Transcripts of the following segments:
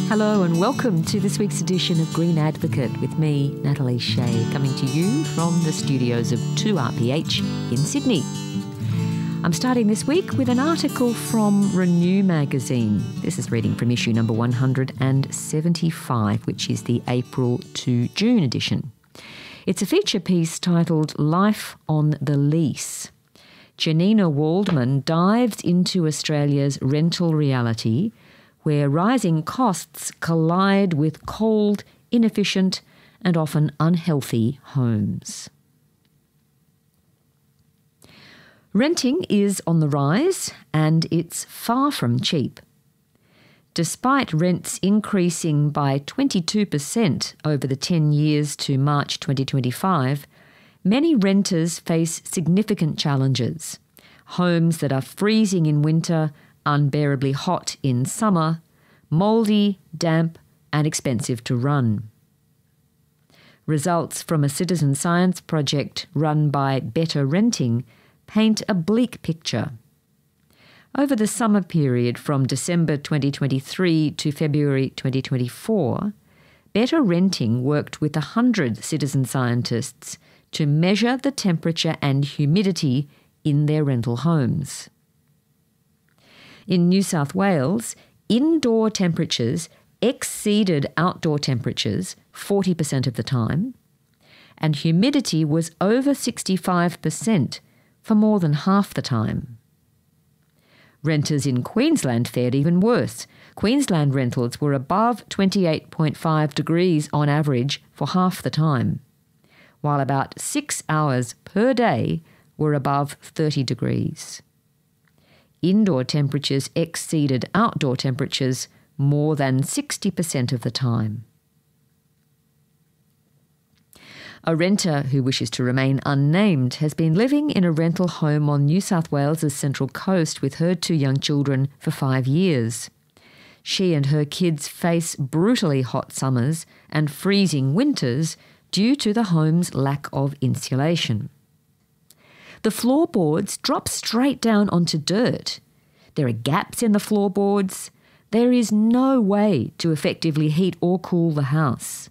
Hello and welcome to this week's edition of Green Advocate with me, Natalie Shea, coming to you from the studios of 2RPH in Sydney. I'm starting this week with an article from Renew magazine. This is reading from issue number 175, which is the April to June edition. It's a feature piece titled Life on the Lease. Janina Waldman dives into Australia's rental reality, where rising costs collide with cold, inefficient and often unhealthy homes. Renting is on the rise and it's far from cheap. Despite rents increasing by 22% over the 10 years to March 2025, many renters face significant challenges. Homes that are freezing in winter, unbearably hot in summer, mouldy, damp and expensive to run. Results from a citizen science project run by Better Renting paint a bleak picture. Over the summer period from December 2023 to February 2024, Better Renting worked with 100 citizen scientists to measure the temperature and humidity in their rental homes. In New South Wales, indoor temperatures exceeded outdoor temperatures 40% of the time, and humidity was over 65% for more than half the time. Renters in Queensland fared even worse. Queensland rentals were above 28.5 degrees on average for half the time, while about 6 hours per day were above 30 degrees. Indoor temperatures exceeded outdoor temperatures more than 60% of the time. A renter who wishes to remain unnamed has been living in a rental home on New South Wales's Central Coast with her 2 young children for 5 years. She and her kids face brutally hot summers and freezing winters due to the home's lack of insulation. The floorboards drop straight down onto dirt. There are gaps in the floorboards. There is no way to effectively heat or cool the house.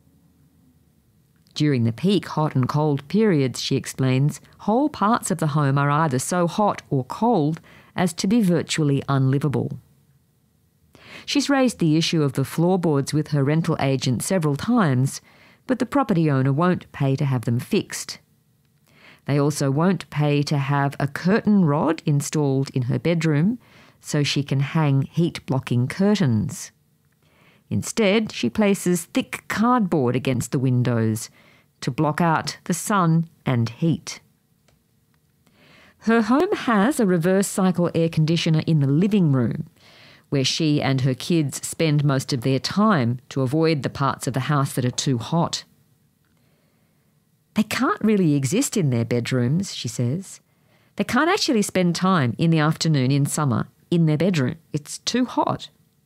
During the peak hot and cold periods, she explains, whole parts of the home are either so hot or cold as to be virtually unlivable. She's raised the issue of the floorboards with her rental agent several times, but the property owner won't pay to have them fixed. They also won't pay to have a curtain rod installed in her bedroom so she can hang heat-blocking curtains. Instead, she places thick cardboard against the windows to block out the sun and heat. Her home has a reverse cycle air conditioner in the living room, where she and her kids spend most of their time to avoid the parts of the house that are too hot. They can't really exist in their bedrooms, she says. They can't actually spend time in the afternoon in summer in their bedroom. It's too hot.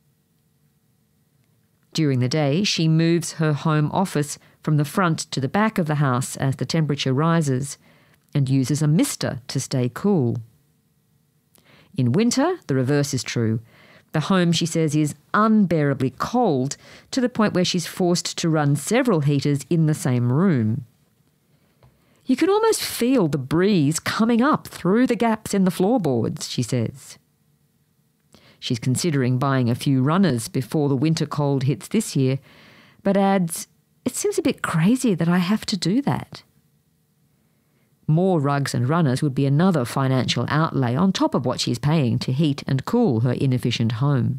During the day, she moves her home office from the front to the back of the house as the temperature rises and uses a mister to stay cool. In winter, the reverse is true. The home, she says, is unbearably cold to the point where she's forced to run several heaters in the same room. You can almost feel the breeze coming up through the gaps in the floorboards, she says. She's considering buying a few runners before the winter cold hits this year, but adds, it seems a bit crazy that I have to do that. More rugs and runners would be another financial outlay on top of what she's paying to heat and cool her inefficient home.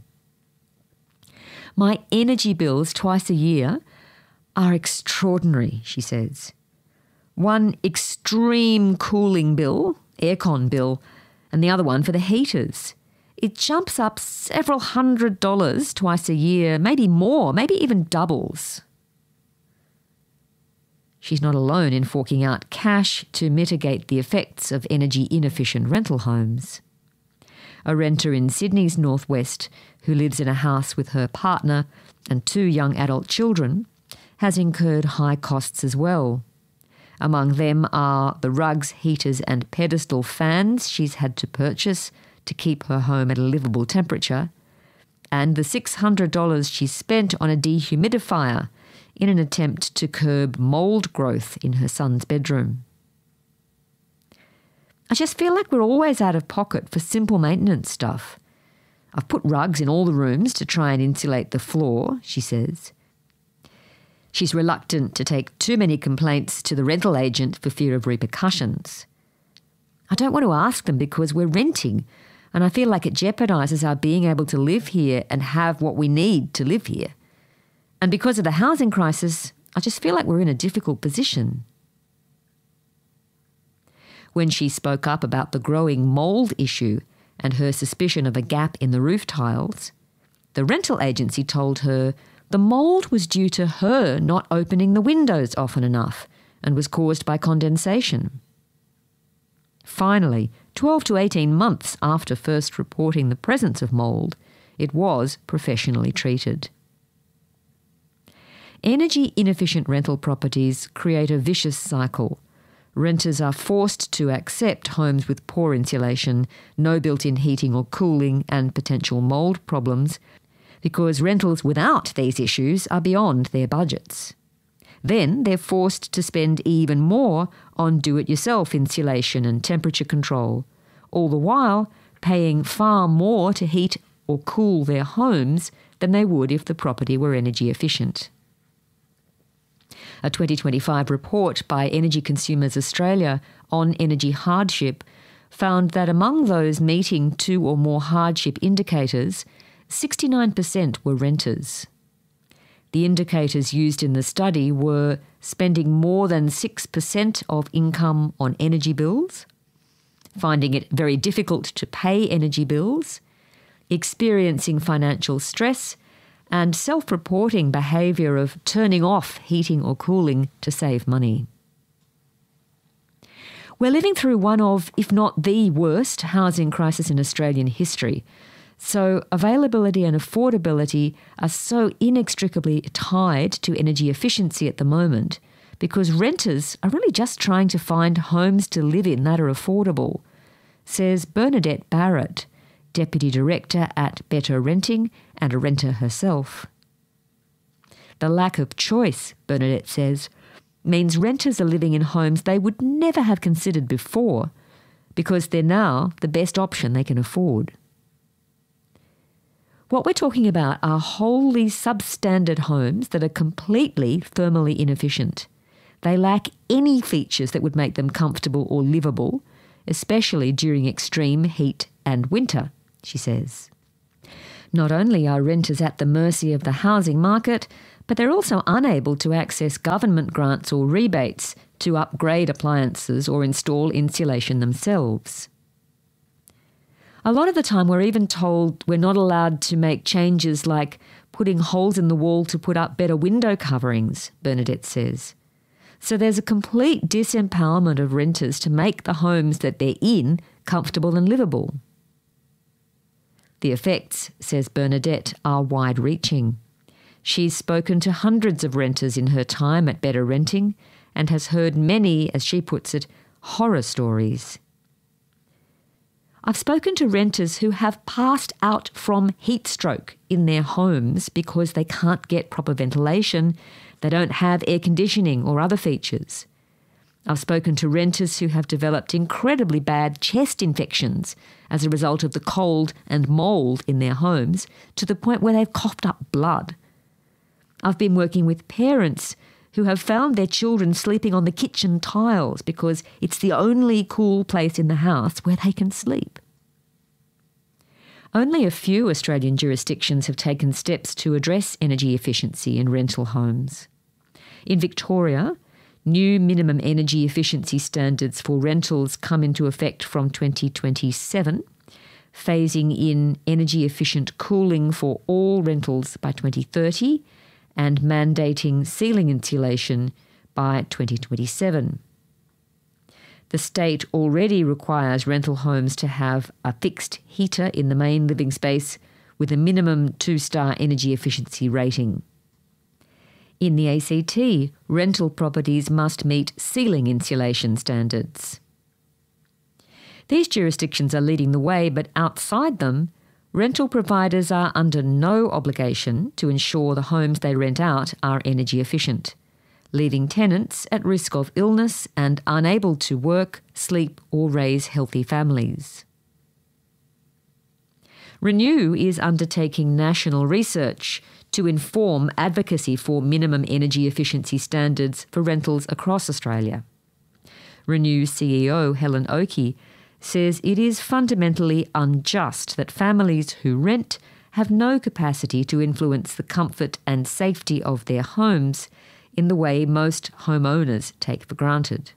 My energy bills twice a year are extraordinary, she says. One extreme cooling bill, aircon bill, and the other one for the heaters. It jumps up several $100s twice a year, maybe more, maybe even doubles. She's not alone in forking out cash to mitigate the effects of energy inefficient rental homes. A renter in Sydney's northwest who lives in a house with her partner and 2 young adult children has incurred high costs as well. Among them are the rugs, heaters and pedestal fans she's had to purchase to keep her home at a livable temperature, and the $600 she spent on a dehumidifier in an attempt to curb mould growth in her son's bedroom. I just feel like we're always out of pocket for simple maintenance stuff. I've put rugs in all the rooms to try and insulate the floor, she says. She's reluctant to take too many complaints to the rental agent for fear of repercussions. I don't want to ask them because we're renting, and I feel like it jeopardises our being able to live here and have what we need to live here. And because of the housing crisis, I just feel like we're in a difficult position. When she spoke up about the growing mould issue and her suspicion of a gap in the roof tiles, the rental agency told her the mould was due to her not opening the windows often enough and was caused by condensation. Finally, 12 to 18 months after first reporting the presence of mould, it was professionally treated. Energy-inefficient rental properties create a vicious cycle. Renters are forced to accept homes with poor insulation, no built-in heating or cooling, and potential mould problems because rentals without these issues are beyond their budgets. Then they're forced to spend even more on do-it-yourself insulation and temperature control, all the while paying far more to heat or cool their homes than they would if the property were energy efficient. A 2025 report by Energy Consumers Australia on energy hardship found that among those meeting 2 or more hardship indicators, 69% were renters. The indicators used in the study were spending more than 6% of income on energy bills, finding it very difficult to pay energy bills, experiencing financial stress, and self-reporting behaviour of turning off heating or cooling to save money. We're living through one of, if not the worst, housing crisis in Australian history. So availability and affordability are so inextricably tied to energy efficiency at the moment because renters are really just trying to find homes to live in that are affordable, says Bernadette Barrett, Deputy Director at Better Renting and a renter herself. The lack of choice, Bernadette says, means renters are living in homes they would never have considered before because they're now the best option they can afford. What we're talking about are wholly substandard homes that are completely thermally inefficient. They lack any features that would make them comfortable or livable, especially during extreme heat and winter, she says. Not only are renters at the mercy of the housing market, but they're also unable to access government grants or rebates to upgrade appliances or install insulation themselves. A lot of the time we're even told we're not allowed to make changes like putting holes in the wall to put up better window coverings, Bernadette says. So there's a complete disempowerment of renters to make the homes that they're in comfortable and livable. The effects, says Bernadette, are wide-reaching. She's spoken to hundreds of renters in her time at Better Renting and has heard many, as she puts it, horror stories. I've spoken to renters who have passed out from heat stroke in their homes because they can't get proper ventilation, they don't have air conditioning or other features. I've spoken to renters who have developed incredibly bad chest infections as a result of the cold and mould in their homes to the point where they've coughed up blood. I've been working with parents who have found their children sleeping on the kitchen tiles because it's the only cool place in the house where they can sleep. Only a few Australian jurisdictions have taken steps to address energy efficiency in rental homes. In Victoria, new minimum energy efficiency standards for rentals come into effect from 2027, phasing in energy-efficient cooling for all rentals by 2030 and mandating ceiling insulation by 2027. The state already requires rental homes to have a fixed heater in the main living space with a minimum 2-star energy efficiency rating. In the ACT, rental properties must meet ceiling insulation standards. These jurisdictions are leading the way, but outside them, rental providers are under no obligation to ensure the homes they rent out are energy efficient, leaving tenants at risk of illness and unable to work, sleep or raise healthy families. Renew is undertaking national research to inform advocacy for minimum energy efficiency standards for rentals across Australia. Renew CEO Helen Oakey says it is fundamentally unjust that families who rent have no capacity to influence the comfort and safety of their homes in the way most homeowners take for granted.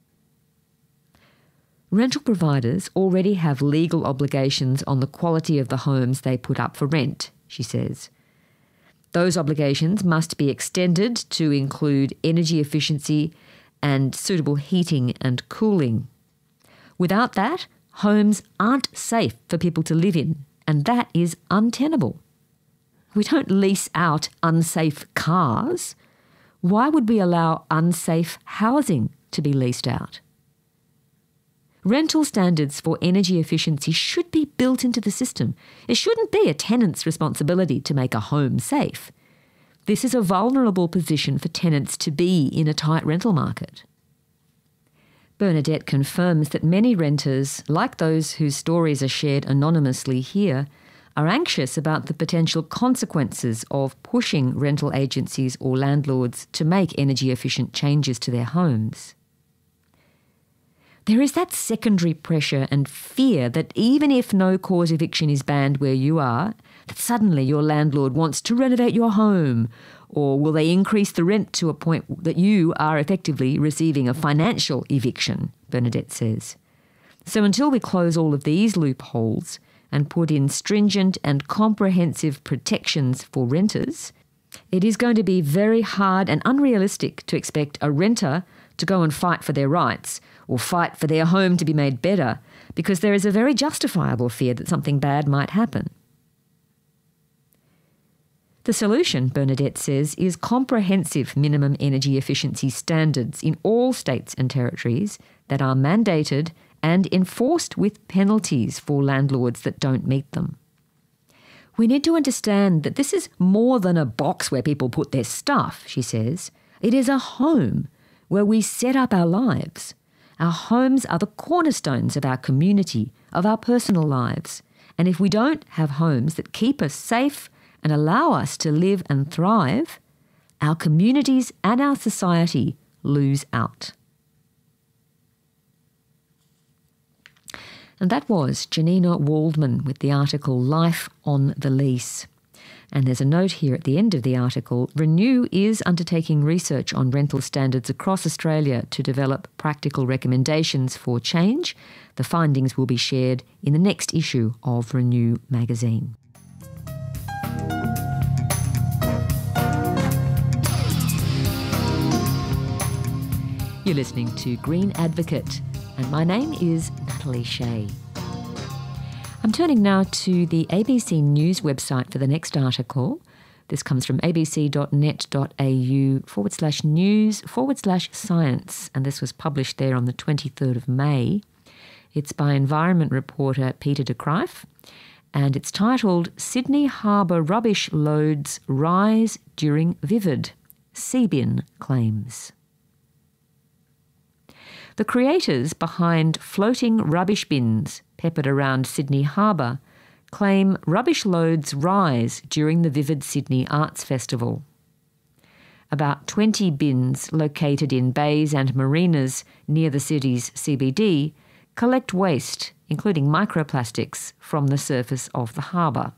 Rental providers already have legal obligations on the quality of the homes they put up for rent, she says. Those obligations must be extended to include energy efficiency and suitable heating and cooling. Without that, homes aren't safe for people to live in, and that is untenable. We don't lease out unsafe cars. Why would we allow unsafe housing to be leased out? Rental standards for energy efficiency should be built into the system. It shouldn't be a tenant's responsibility to make a home safe. This is a vulnerable position for tenants to be in a tight rental market. Bernadette confirms that many renters, like those whose stories are shared anonymously here, are anxious about the potential consequences of pushing rental agencies or landlords to make energy-efficient changes to their homes. There is that secondary pressure and fear that even if no-cause eviction is banned where you are, that suddenly your landlord wants to renovate your home, or will they increase the rent to a point that you are effectively receiving a financial eviction, Bernadette says. So until we close all of these loopholes and put in stringent and comprehensive protections for renters, it is going to be very hard and unrealistic to expect a renter to go and fight for their rights or fight for their home to be made better, because there is a very justifiable fear that something bad might happen. The solution, Bernadette says, is comprehensive minimum energy efficiency standards in all states and territories that are mandated and enforced with penalties for landlords that don't meet them. We need to understand that this is more than a box where people put their stuff, she says. It is a home where we set up our lives. Our homes are the cornerstones of our community, of our personal lives. And if we don't have homes that keep us safe and allow us to live and thrive, our communities and our society lose out. And that was Janina Waldman with the article Life on the Lease. And there's a note here at the end of the article. Renew is undertaking research on rental standards across Australia to develop practical recommendations for change. The findings will be shared in the next issue of Renew magazine. You're listening to Green Advocate, and my name is Natalie Shea. I'm turning now to the ABC News website for the next article. This comes from abc.net.au/news/science, and this was published there on the 23rd of May. It's by environment reporter Peter de Kruif, and it's titled Sydney Harbour Rubbish Loads Rise During Vivid, CBIN Claims. The creators behind floating rubbish bins peppered around Sydney Harbour claim rubbish loads rise during the Vivid Sydney Arts Festival. About 20 bins located in bays and marinas near the city's CBD collect waste, including microplastics, from the surface of the harbour.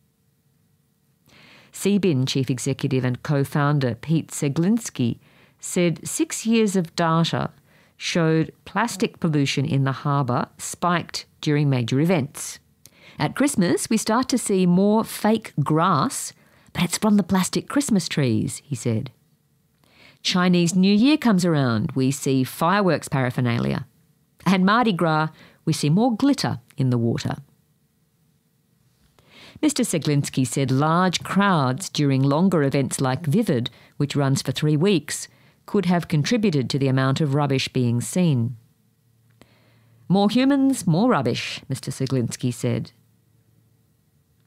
CBIN Chief Executive and co-founder Pete Seglinski said 6 years of data showed plastic pollution in the harbour spiked during major events. At Christmas, we start to see more fake grass, but it's from the plastic Christmas trees, he said. Chinese New Year comes around, we see fireworks paraphernalia. And Mardi Gras, we see more glitter in the water. Mr. Seglinski said large crowds during longer events like Vivid, which runs for 3 weeks, could have contributed to the amount of rubbish being seen. More humans, more rubbish, Mr. Seglinski said.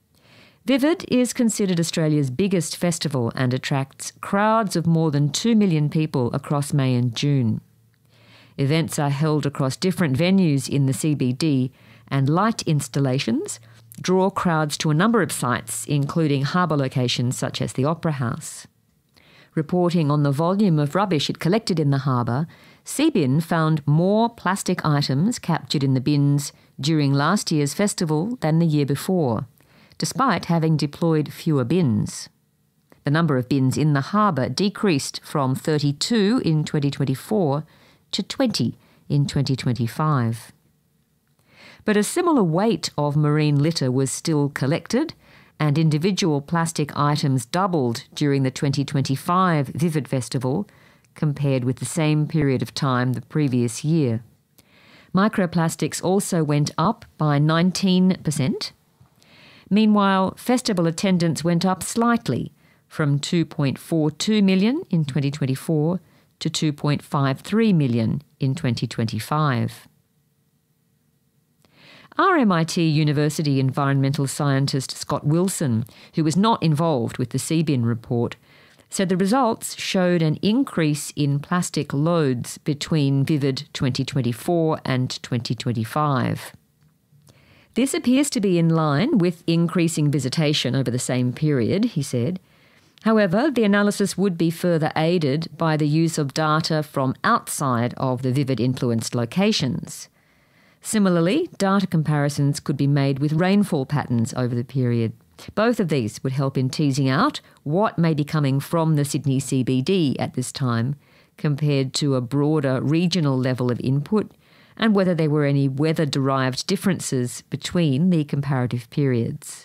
Vivid is considered Australia's biggest festival and attracts crowds of more than 2 million people across May and June. Events are held across different venues in the CBD, and light installations draw crowds to a number of sites, including harbour locations such as the Opera House. Reporting on the volume of rubbish it collected in the harbour, CBIN found more plastic items captured in the bins during last year's festival than the year before, despite having deployed fewer bins. The number of bins in the harbour decreased from 32 in 2024 to 20 in 2025. But a similar weight of marine litter was still collected, and individual plastic items doubled during the 2025 Vivid Festival compared with the same period of time the previous year. Microplastics also went up by 19%. Meanwhile, festival attendance went up slightly from 2.42 million in 2024 to 2.53 million in 2025. RMIT University environmental scientist Scott Wilson, who was not involved with the CBIN report, said the results showed an increase in plastic loads between Vivid 2024 and 2025. This appears to be in line with increasing visitation over the same period, he said. However, the analysis would be further aided by the use of data from outside of the Vivid-influenced locations. Similarly, data comparisons could be made with rainfall patterns over the period. Both of these would help in teasing out what may be coming from the Sydney CBD at this time compared to a broader regional level of input, and whether there were any weather-derived differences between the comparative periods.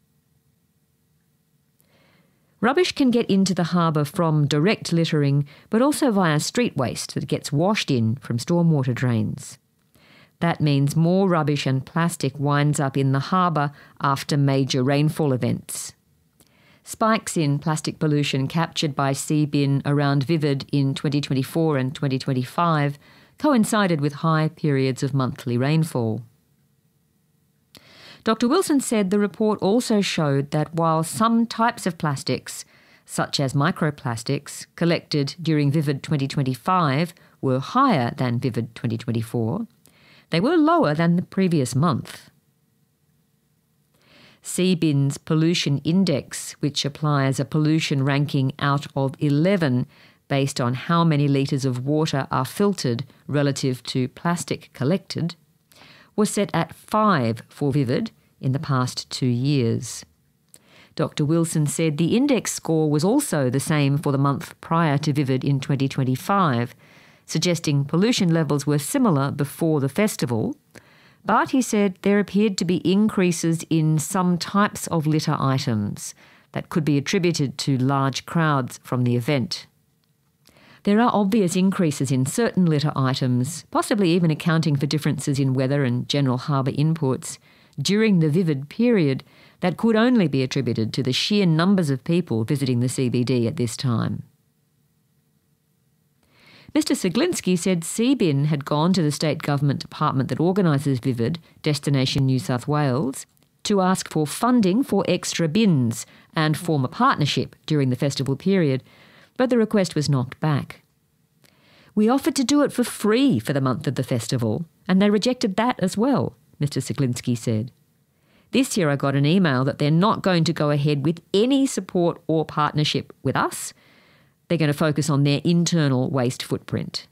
Rubbish can get into the harbour from direct littering, but also via street waste that gets washed in from stormwater drains. That means more rubbish and plastic winds up in the harbour after major rainfall events. Spikes in plastic pollution captured by CBIN around Vivid in 2024 and 2025 coincided with high periods of monthly rainfall. Dr. Wilson said the report also showed that while some types of plastics, such as microplastics, collected during Vivid 2025 were higher than Vivid 2024, they were lower than the previous month. CBIN's pollution index, which applies a pollution ranking out of 11 based on how many litres of water are filtered relative to plastic collected, was set at 5 for Vivid in the past 2 years. Dr. Wilson said the index score was also the same for the month prior to Vivid in 2025, suggesting pollution levels were similar before the festival, but he said there appeared to be increases in some types of litter items that could be attributed to large crowds from the event. There are obvious increases in certain litter items, possibly even accounting for differences in weather and general harbour inputs during the Vivid period that could only be attributed to the sheer numbers of people visiting the CBD at this time. Mr. Ceglinski said CBIN had gone to the state government department that organises Vivid, Destination New South Wales, to ask for funding for extra bins and form a partnership during the festival period, but the request was knocked back. "We offered to do it for free for the month of the festival, and they rejected that as well," Mr. Ceglinski said. "This year I got an email that they're not going to go ahead with any support or partnership with us. They're going to focus on their internal waste footprint."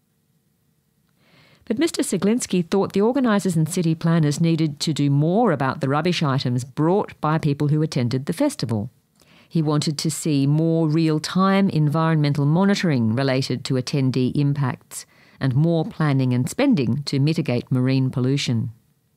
But Mr. Ceglinski thought the organisers and city planners needed to do more about the rubbish items brought by people who attended the festival. He wanted to see more real-time environmental monitoring related to attendee impacts and more planning and spending to mitigate marine pollution.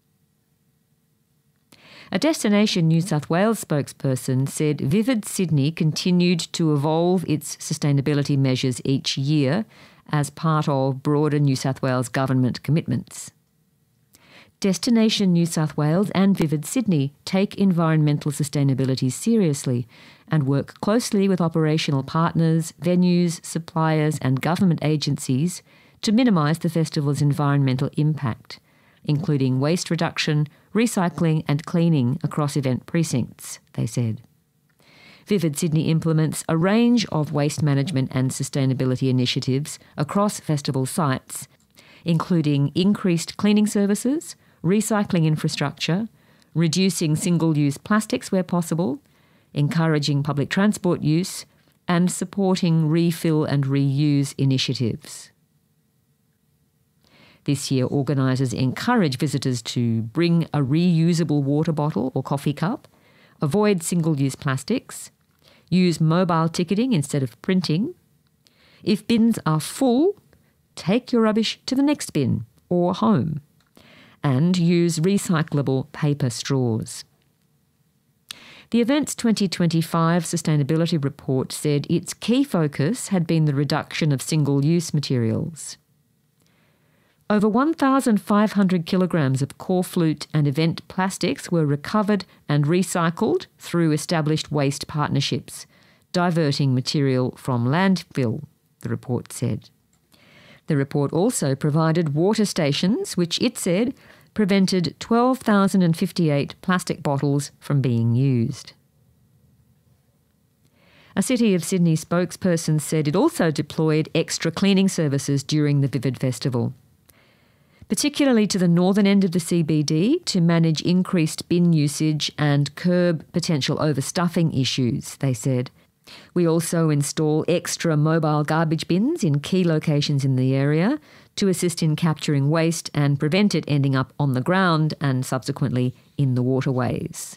A Destination New South Wales spokesperson said Vivid Sydney continued to evolve its sustainability measures each year as part of broader New South Wales government commitments. Destination New South Wales and Vivid Sydney take environmental sustainability seriously and work closely with operational partners, venues, suppliers and government agencies to minimise the festival's environmental impact, including waste reduction, recycling and cleaning across event precincts, they said. Vivid Sydney implements a range of waste management and sustainability initiatives across festival sites, including increased cleaning services, recycling infrastructure, reducing single-use plastics where possible, encouraging public transport use, and supporting refill and reuse initiatives. This year, organisers encourage visitors to bring a reusable water bottle or coffee cup, avoid single-use plastics, use mobile ticketing instead of printing. If bins are full, take your rubbish to the next bin or home, and use recyclable paper straws. The event's 2025 sustainability report said its key focus had been the reduction of single-use materials. Over 1,500 kilograms of corflute and event plastics were recovered and recycled through established waste partnerships, diverting material from landfill, the report said. The report also provided water stations, which it said prevented 12,058 plastic bottles from being used. A City of Sydney spokesperson said it also deployed extra cleaning services during the Vivid Festival, particularly to the northern end of the CBD to manage increased bin usage and curb potential overstuffing issues, they said. We also install extra mobile garbage bins in key locations in the area to assist in capturing waste and prevent it ending up on the ground and subsequently in the waterways.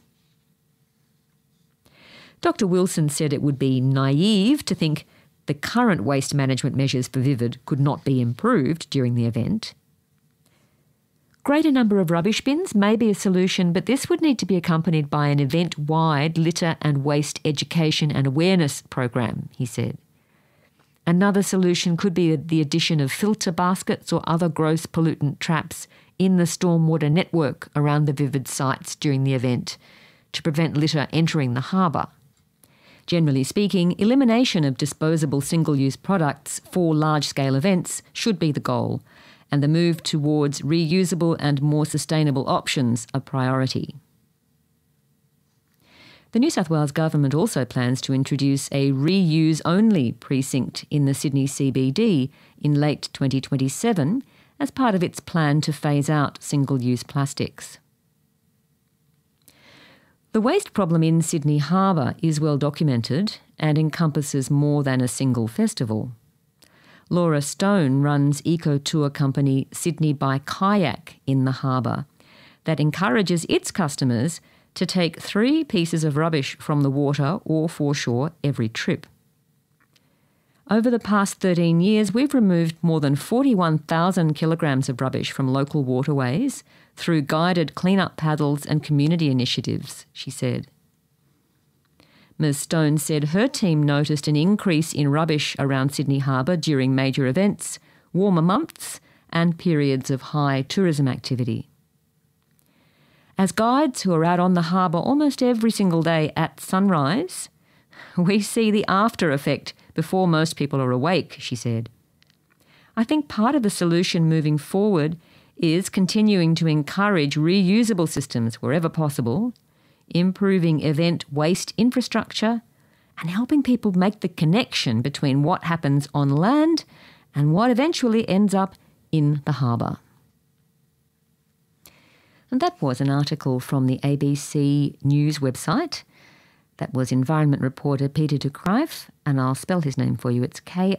Dr. Wilson said it would be naive to think the current waste management measures for Vivid could not be improved during the event. Greater number of rubbish bins may be a solution, but this would need to be accompanied by an event-wide litter and waste education and awareness program, he said. Another solution could be the addition of filter baskets or other gross pollutant traps in the stormwater network around the Vivid sites during the event to prevent litter entering the harbour. Generally speaking, elimination of disposable single-use products for large-scale events should be the goal, and the move towards reusable and more sustainable options a priority. The New South Wales Government also plans to introduce a reuse-only precinct in the Sydney CBD in late 2027 as part of its plan to phase out single-use plastics. The waste problem in Sydney Harbour is well documented and encompasses more than a single festival. Laura Stone runs eco-tour company Sydney by Kayak in the harbour that encourages its customers to take 3 pieces of rubbish from the water or foreshore every trip. Over the past 13 years, we've removed more than 41,000 kilograms of rubbish from local waterways through guided clean-up paddles and community initiatives, she said. Ms Stone said her team noticed an increase in rubbish around Sydney Harbour during major events, warmer months and periods of high tourism activity. As guides who are out on the harbour almost every single day at sunrise, we see the after effect before most people are awake, she said. I think part of the solution moving forward is continuing to encourage reusable systems wherever possible, improving event waste infrastructure, and helping people make the connection between what happens on land and what eventually ends up in the harbour. And that was an article from the ABC News website. That was environment reporter Peter de Kruijff, and I'll spell his name for you. It's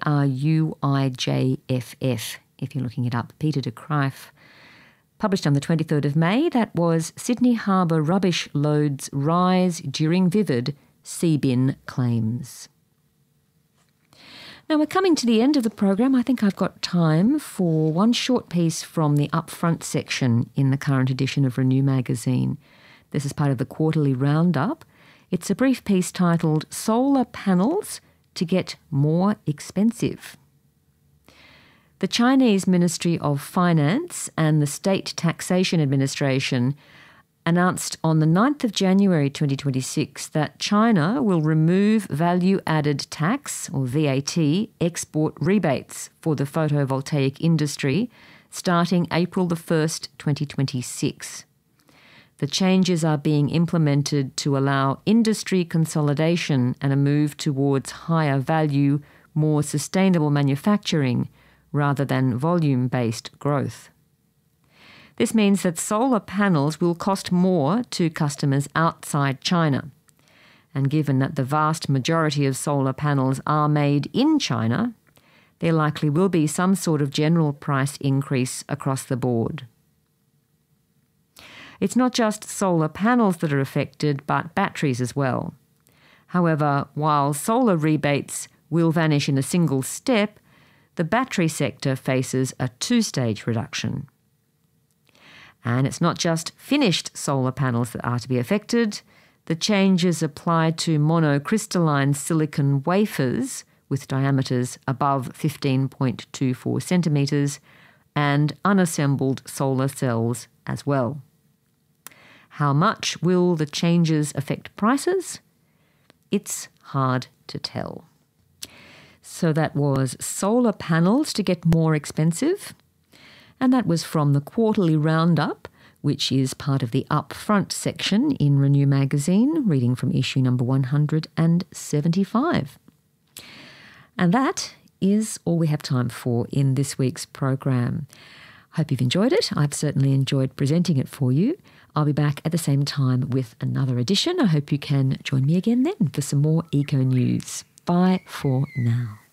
Kruijff, if you're looking it up. Peter de Kruijff. Published on the 23rd of May, that was Sydney Harbour rubbish loads rise during Vivid, CBin claims. Now we're coming to the end of the program. I think I've got time for one short piece from the upfront section in the current edition of Renew magazine. This is part of the quarterly roundup. It's a brief piece titled Solar Panels to Get More Expensive. The Chinese Ministry of Finance and the State Taxation Administration announced on the 9th of January 2026 that China will remove value-added tax, or VAT, export rebates for the photovoltaic industry starting April the 1st, 2026. The changes are being implemented to allow industry consolidation and a move towards higher value, more sustainable manufacturing rather than volume-based growth. This means that solar panels will cost more to customers outside China. And given that the vast majority of solar panels are made in China, there likely will be some sort of general price increase across the board. It's not just solar panels that are affected, but batteries as well. However, while solar rebates will vanish in a single step, the battery sector faces a two-stage reduction. And it's not just finished solar panels that are to be affected. The changes apply to monocrystalline silicon wafers with diameters above 15.24 centimetres and unassembled solar cells as well. How much will the changes affect prices? It's hard to tell. So that was solar panels to get more expensive. And that was from the Quarterly Roundup, which is part of the Upfront section in Renew magazine, reading from issue number 175. And that is all we have time for in this week's program. Hope you've enjoyed it. I've certainly enjoyed presenting it for you. I'll be back at the same time with another edition. I hope you can join me again then for some more eco news. Bye for now.